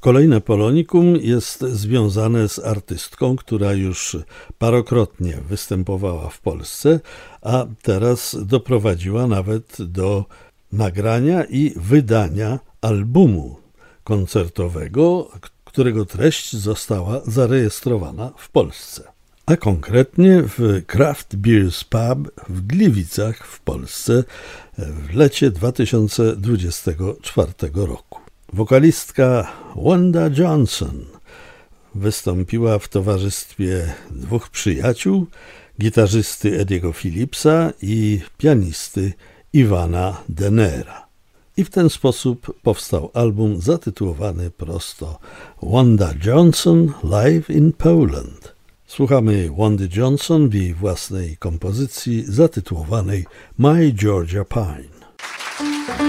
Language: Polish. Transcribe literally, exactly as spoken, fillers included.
Kolejne polonikum jest związane z artystką, która już parokrotnie występowała w Polsce, a teraz doprowadziła nawet do nagrania i wydania albumu koncertowego, którego treść została zarejestrowana w Polsce. A konkretnie w Craft Beers Pub w Gliwicach w Polsce w lecie dwa tysiące dwudziestego czwartego roku. Wokalistka Wanda Johnson wystąpiła w towarzystwie dwóch przyjaciół, gitarzysty Ediego Phillipsa i pianisty Iwana Denera. I w ten sposób powstał album zatytułowany prosto Wanda Johnson Live in Poland. Słuchamy Wandy Johnson w jej własnej kompozycji zatytułowanej My Georgia Pine.